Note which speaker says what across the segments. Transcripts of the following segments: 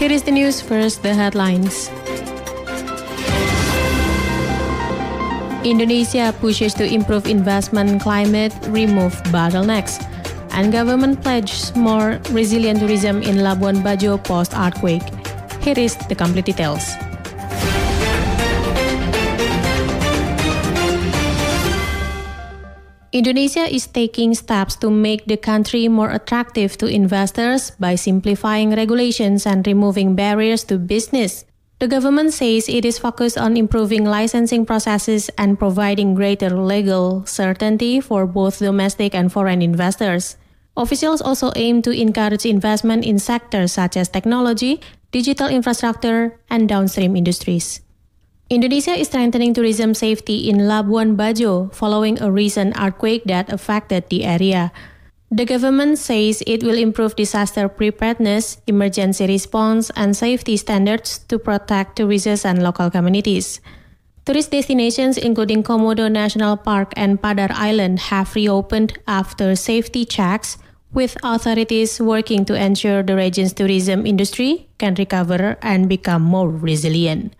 Speaker 1: Here is the news. First, the headlines. Indonesia pushes to improve investment climate, remove bottlenecks, and government pledges more resilient tourism in Labuan Bajo post-earthquake. Here is the complete details. Indonesia is taking steps to make the country more attractive to investors by simplifying regulations and removing barriers to business. The government says it is focused on improving licensing processes and providing greater legal certainty for both domestic and foreign investors. Officials also aim to encourage investment in sectors such as technology, digital infrastructure, and downstream industries. Indonesia is strengthening tourism safety in Labuan Bajo following a recent earthquake that affected the area. The government says it will improve disaster preparedness, emergency response, and safety standards to protect tourists and local communities. Tourist destinations including Komodo National Park and Padar Island have reopened after safety checks, with authorities working to ensure the region's tourism industry can recover and become more resilient.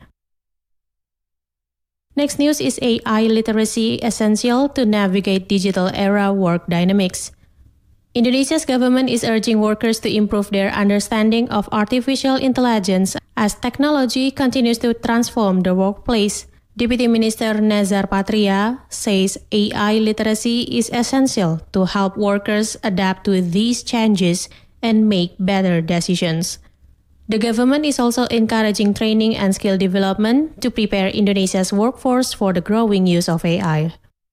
Speaker 1: Next news is AI literacy essential to navigate digital era work dynamics. Indonesia's government is urging workers to improve their understanding of artificial intelligence as technology continues to transform the workplace. Deputy Minister Nazar Patria says AI literacy is essential to help workers adapt to these changes and make better decisions. The government is also encouraging training and skill development to prepare Indonesia's workforce for the growing use of AI.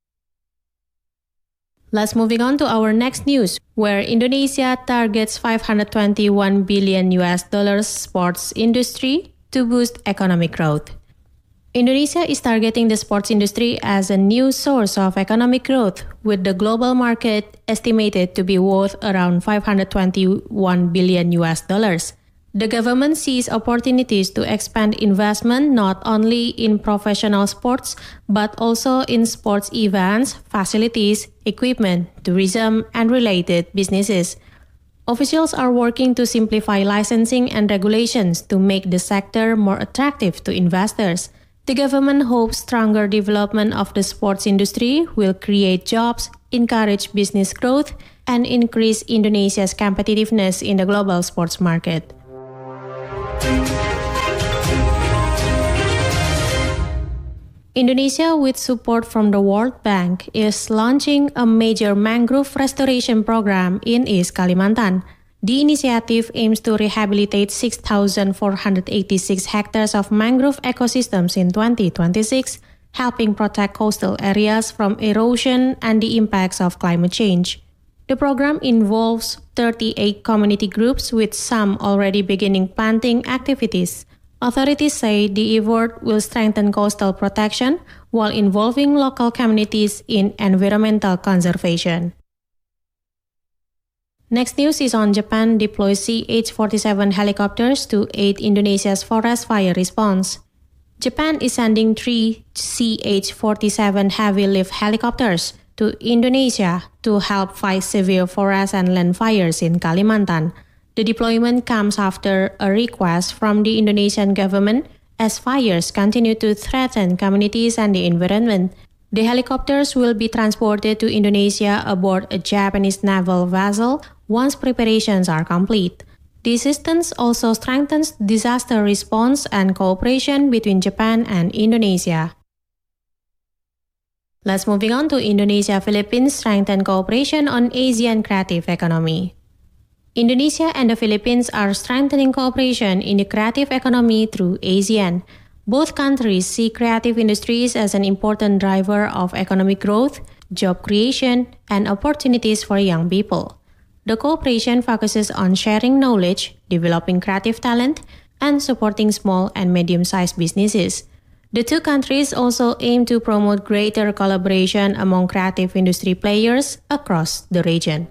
Speaker 1: Let's moving on to our next news, where Indonesia targets $521 billion sports industry to boost economic growth. Indonesia is targeting the sports industry as a new source of economic growth, with the global market estimated to be worth around $521 billion. The government sees opportunities to expand investment not only in professional sports, but also in sports events, facilities, equipment, tourism, and related businesses. Officials are working to simplify licensing and regulations to make the sector more attractive to investors. The government hopes stronger development of the sports industry will create jobs, encourage business growth, and increase Indonesia's competitiveness in the global sports market. Indonesia, with support from the World Bank, is launching a major mangrove restoration program in East Kalimantan. The initiative aims to rehabilitate 6,486 hectares of mangrove ecosystems in 2026, helping protect coastal areas from erosion and the impacts of climate change. The program involves 38 community groups, with some already beginning planting activities. Authorities say the effort will strengthen coastal protection while involving local communities in environmental conservation. Next news is on Japan deploys CH-47 helicopters to aid Indonesia's forest fire response. Japan is sending 3 CH-47 heavy-lift helicopters to Indonesia to help fight severe forest and land fires in Kalimantan. The deployment comes after a request from the Indonesian government as fires continue to threaten communities and the environment. The helicopters will be transported to Indonesia aboard a Japanese naval vessel once preparations are complete. The assistance also strengthens disaster response and cooperation between Japan and Indonesia. Let's moving on to Indonesia-Philippines strengthen cooperation on Asian creative economy. Indonesia and the Philippines are strengthening cooperation in the creative economy through ASEAN. Both countries see creative industries as an important driver of economic growth, job creation, and opportunities for young people. The cooperation focuses on sharing knowledge, developing creative talent, and supporting small and medium-sized businesses. The two countries also aim to promote greater collaboration among creative industry players across the region.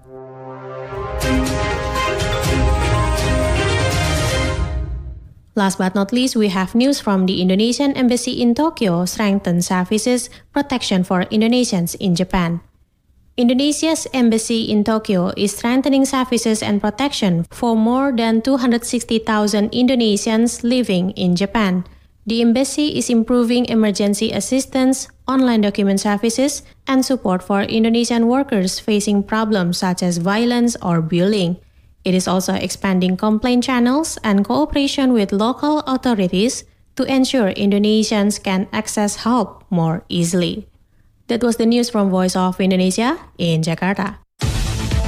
Speaker 1: Last but not least, we have news from the Indonesian Embassy in Tokyo strengthens services protection for Indonesians in Japan. Indonesia's embassy in Tokyo is strengthening services and protection for more than 260,000 Indonesians living in Japan. The embassy is improving emergency assistance, online document services, and support for Indonesian workers facing problems such as violence or bullying. It is also expanding complaint channels and cooperation with local authorities to ensure Indonesians can access help more easily. That was the news from Voice of Indonesia in Jakarta.